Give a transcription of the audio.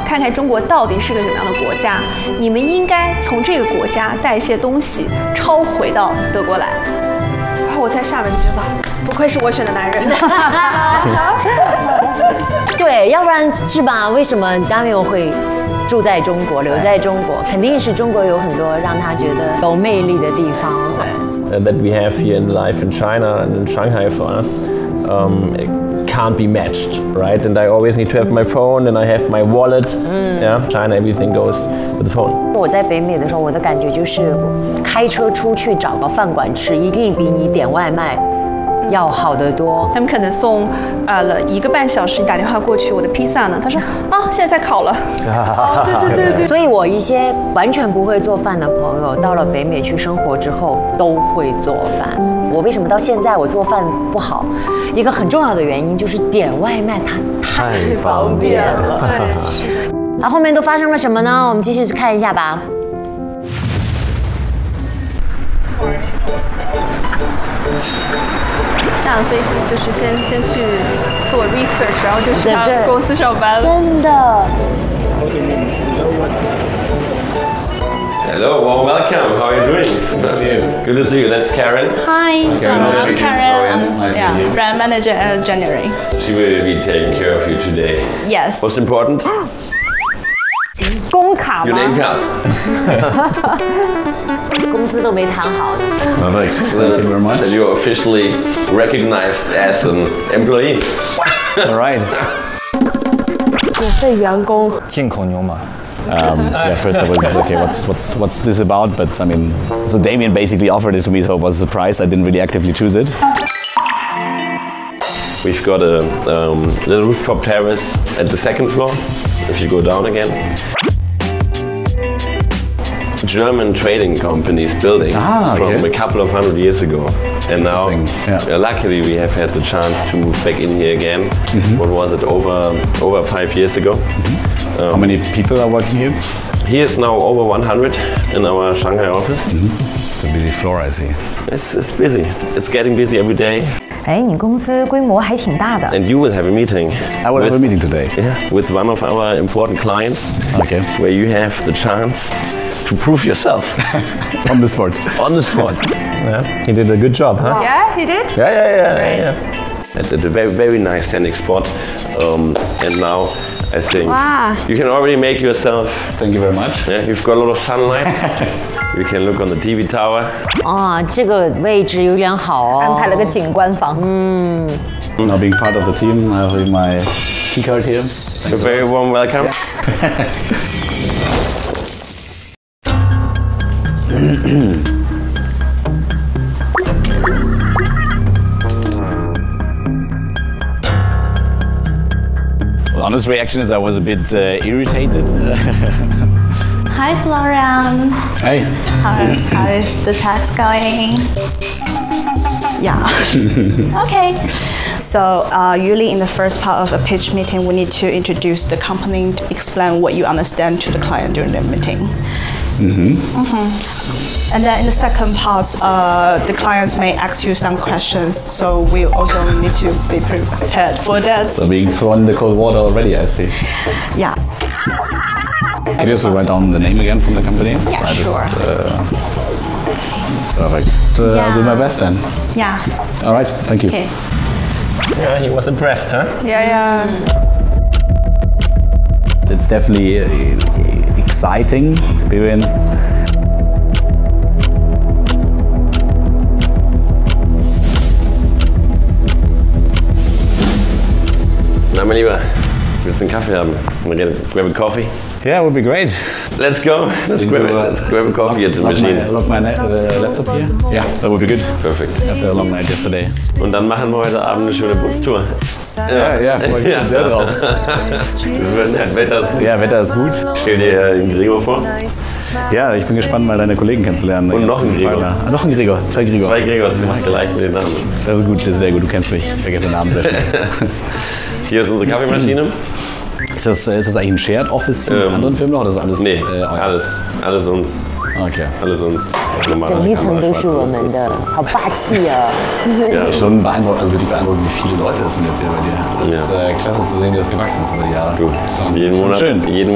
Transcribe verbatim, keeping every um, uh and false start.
看看中国到底是个什么样的国家，你们应该从这个国家带一些东西抄回到德国来。然后我在下面就觉得，不愧是我选的男人。 对，要不然是吧？为什么 Daniel 会住在中国，留在中国？肯定是中国有很多让他觉得有魅力的地方。 Uh, that we have here in life in China and in Shanghai for us um, it can't be matched, right? And I always need to have my phone and I have my wallet. Mm. Yeah, China everything goes with the phone. 我在北美的时候，我的感觉就是开车出去找个饭馆吃，一定比你点外卖要好得多。 他们可能送呃了一个半小时，你打电话过去，我的披萨呢？他说啊，现在在烤了。哦，对对对对。 所以我一些完全不会做饭的朋友，到了北美去生活之后，都会做饭。我为什么到现在我做饭不好？一个很重要的原因就是点外卖它太方便了。对，是的。好，后面都发生了什么呢？我们继续看一下吧。 下了飞机就是先先去做 research， 然后就去他公司上班了。 真的。 Hello, well, welcome. How are you doing? Good to see you. Good to see you. That's Karen. Hi, Karen, I'm Karen. I'm nice yeah, to meet you. brand manager at January. She will be taking care of you today. Yes. Most important, 工卡 your 吗？ name card. 工资都没谈好呢。 Perfect. Thank you very much. That you're officially recognized as an employee. All right. 免费员工。 进口牛马。Um, yeah, first I was okay. What's what's what's this about? But I mean, so Damien basically offered it to me, so it was a surprise. I didn't really actively choose it. We've got a um, little rooftop terrace at the second floor. If you go down again. German trading companies building ah, okay. from a couple of hundred years ago. And now, yeah. uh, luckily, we have had the chance to move back in here again. Mm-hmm. What was it, over over five years ago? Mm-hmm. um, How many people are working here? Here is now over one hundred in our Shanghai office. Mm-hmm. It's a busy floor, I see. It's, it's busy. It's getting busy every day. 哎，你公司规模还挺大的。 And you will have a meeting. I will with, have a meeting today. Yeah, with one of our important clients. Okay. Where you have the chance to prove yourself. On the spot. On the spot. Yeah, he did a good job, huh? Yeah, he did. Yeah, yeah, yeah, yeah. It's a very, very nice scenic spot. Um, and now I think wow. you can already make yourself. Thank you very much. Yeah, you've got a lot of sunlight. You can look on the T V tower. 啊，这个位置有点好哦。 安排了个景观房。 嗯。 Now being part of the team, I have my key card here. A very warm welcome. Well, honest reaction is I was a bit uh, irritated. Hi, Florian. Hey. How, how is the tax going? Yeah. Okay. So uh, usually in the first part of a pitch meeting, we need to introduce the company, to explain what you understand to the client during the meeting. Mm-hmm. Mm-hmm. And then in the second part, uh, the clients may ask you some questions, so we also need to be prepared for that. So being thrown in the cold water already, I see. Yeah. Can you also write down the name again from the company? Yeah, I sure. Just, uh, perfect. So Yeah. I'll do my best then. Yeah. All right, thank you. Okay. Yeah, he was impressed, huh? Yeah, yeah. It's definitely uh, exciting experience. Na, mein Lieber, willst du einen Kaffee haben? Grab a coffee? Yeah, it would be great. Let's go. Let's, grab, to, uh, let's grab a coffee at the lock machine. My, lock my uh, laptop here? Yeah, that would be good. Perfect. After a long night yesterday. Und dann machen wir heute Abend eine schöne Putztour. Ja, ja, freue mich schon sehr drauf. Das wird nett. Wetter ist gut. Ja, Wetter ist gut. Stell dir den Gregor vor. Ja, ich bin gespannt, mal deine Kollegen kennenzulernen. Und noch einen Gregor. Ah, noch einen Gregor. Zwei Gregor. Zwei Gregor, das ist gleich mit den Namen. Das ist gut, das ist sehr gut. Du kennst mich. Ich vergesse den Namen sehr schnell. Hier ist unsere Kaffeemaschine. Ist das, ist das eigentlich ein Shared Office mit ähm, anderen Firmen noch? Oder ist das alles? Nee, äh, alles, alles uns. Okay. Alles uns. 整一层都是我们的，好霸气啊！ Ja, schon beeindruckend, also wirklich beeindruckend, wie viele Leute es sind jetzt hier bei dir. Das ist ja. äh, klasse zu sehen, wie das gewachsen ist über die Jahre. Du, jeden Monat, schön. jeden